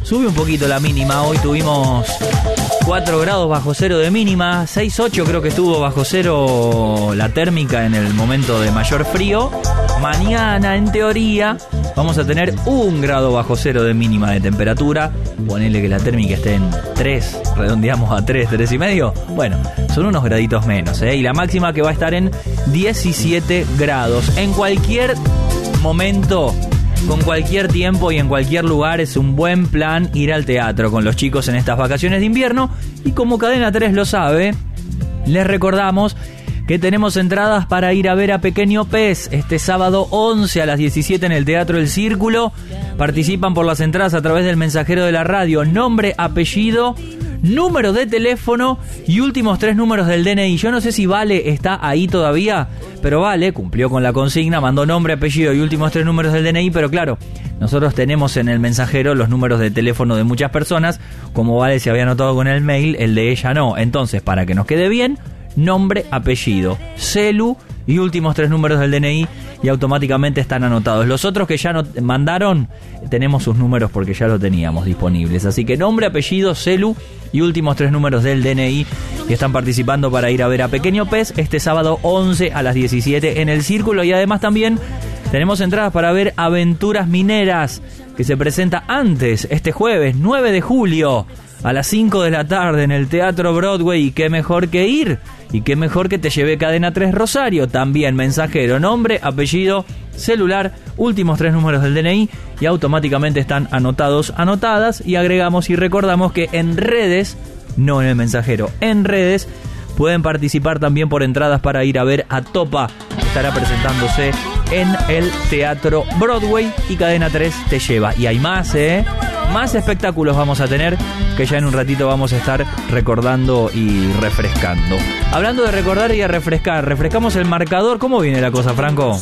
Sube un poquito la mínima. Hoy tuvimos 4 grados bajo cero de mínima. 6,8 creo que estuvo bajo cero la térmica en el momento de mayor frío. Mañana, en teoría, vamos a tener 1 grado bajo cero de mínima de temperatura. Ponele que la térmica esté en 3, redondeamos a 3, 3,5. Bueno, son unos graditos menos, ¿eh? Y la máxima que va a estar en 17 grados. En cualquier momento, con cualquier tiempo y en cualquier lugar, es un buen plan ir al teatro con los chicos en estas vacaciones de invierno. Y como Cadena 3 lo sabe, les recordamos que tenemos entradas para ir a ver a Pequeño Pez este sábado 11 a las 17 en el Teatro El Círculo. Participan por las entradas a través del mensajero de la radio, nombre, apellido, número de teléfono y últimos 3 números del DNI. Yo no sé si Vale está ahí todavía, pero Vale cumplió con la consigna, mandó nombre, apellido y últimos 3 números del DNI, pero claro, nosotros tenemos en el mensajero los números de teléfono de muchas personas. Como Vale se había anotado con el mail, el de ella no. Entonces, para que nos quede bien, nombre, apellido, celu y últimos 3 números del DNI y automáticamente están anotados. Los otros que ya no mandaron, tenemos sus números porque ya lo teníamos disponibles. Así que nombre, apellido, celu y últimos 3 números del DNI y están participando para ir a ver a Pequeño Pez este sábado 11 a las 17 en el Círculo. Y además también tenemos entradas para ver Aventuras Mineras, que se presenta antes, este jueves 9 de julio a las 5 de la tarde en el Teatro Broadway. Y qué mejor que ir, y qué mejor que te lleve Cadena 3 Rosario. También mensajero, nombre, apellido, celular, últimos 3 números del DNI y automáticamente están anotados, anotadas. Y agregamos y recordamos que en redes, no en el mensajero, en redes pueden participar también por entradas para ir a ver a Topa. Estará presentándose en el Teatro Broadway y Cadena 3 te lleva. Y hay más, más espectáculos vamos a tener, que ya en un ratito vamos a estar recordando y refrescando. Hablando de recordar y de refrescar, refrescamos el marcador. ¿Cómo viene la cosa, Franco?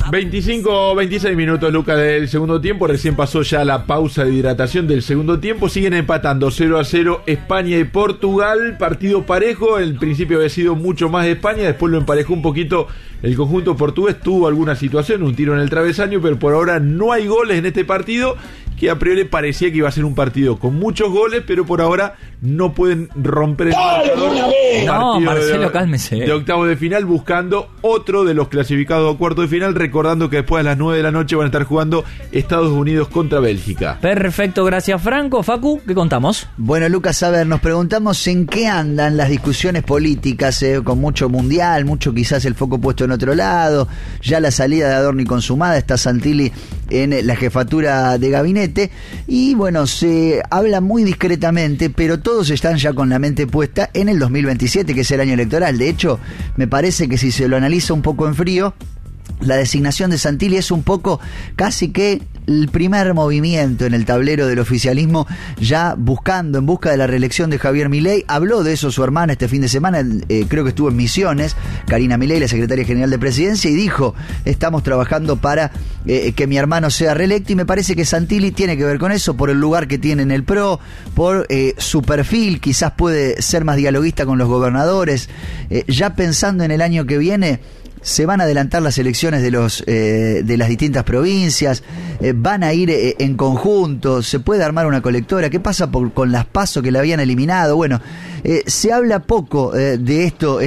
25-26 minutos, Lucas, del segundo tiempo. Recién pasó ya la pausa de hidratación del segundo tiempo. Siguen empatando 0-0 España y Portugal. Partido parejo. En principio había sido mucho más de España. Después lo emparejó un poquito el conjunto portugués. Tuvo alguna situación, un tiro en el travesaño, pero por ahora no hay goles en este partido, que a priori parecía que iba a ser un partido con muchos goles, pero por ahora no pueden romper el marcador. No, Marcelo, cálmese. De octavos de final, buscando otro de los clasificados a cuartos de final, recordando que después a las 9 de la noche van a estar jugando Estados Unidos contra Bélgica. Perfecto, gracias, Franco. Facu, ¿qué contamos? Bueno, Lucas, a ver, nos preguntamos en qué andan las discusiones políticas, con mucho mundial, mucho quizás el foco puesto en otro lado, ya la salida de Adorni consumada, está Santilli en la jefatura de gabinete, y bueno, se habla muy discretamente, pero todos están ya con la mente puesta en el 2027, que es el año electoral. De hecho, me parece que si se lo analiza un poco en frío, la designación de Santilli es un poco casi que el primer movimiento en el tablero del oficialismo, ya en busca de la reelección de Javier Milei. Habló de eso su hermana este fin de semana, creo que estuvo en Misiones, Karina Milei, la secretaria general de Presidencia, y dijo, estamos trabajando para que mi hermano sea reelecto, y me parece que Santilli tiene que ver con eso, por el lugar que tiene en el PRO, por su perfil, quizás puede ser más dialoguista con los gobernadores. Ya pensando en el año que viene, se van a adelantar las elecciones de las distintas provincias, van a ir en conjunto, se puede armar una colectora. ¿Qué pasa con las PASO que la habían eliminado? Bueno, se habla poco de esto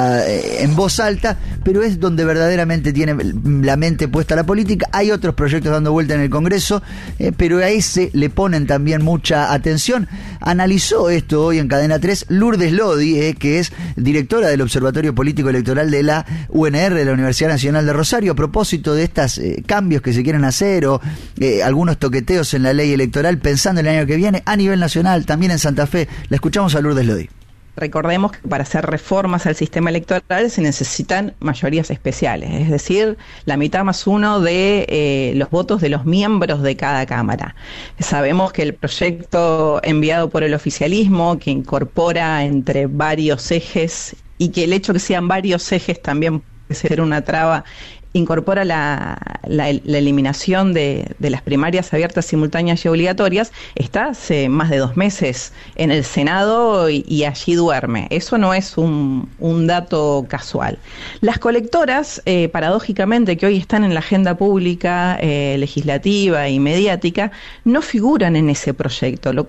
en voz alta, pero es donde verdaderamente tiene la mente puesta la política. Hay otros proyectos dando vuelta en el Congreso, pero a ese le ponen también mucha atención. Analizó esto hoy en Cadena 3 Lourdes Lodi, que es directora del Observatorio Político Electoral de la UNR, de la Universidad Nacional de Rosario, a propósito de estos cambios que se quieren hacer, o algunos toqueteos en la ley electoral, pensando en el año que viene a nivel nacional, también en Santa Fe. La escuchamos a Lourdes Lodi. Recordemos que para hacer reformas al sistema electoral se necesitan mayorías especiales, es decir, la mitad más uno de los votos de los miembros de cada Cámara. Sabemos que el proyecto enviado por el oficialismo, que incorpora entre varios ejes, y que el hecho que sean varios ejes también puede ser una traba, incorpora la eliminación de las primarias abiertas, simultáneas y obligatorias, está hace más de 2 meses en el Senado y allí duerme. Eso no es un dato casual. Las colectoras, paradójicamente, que hoy están en la agenda pública, legislativa y mediática, no figuran en ese proyecto, lo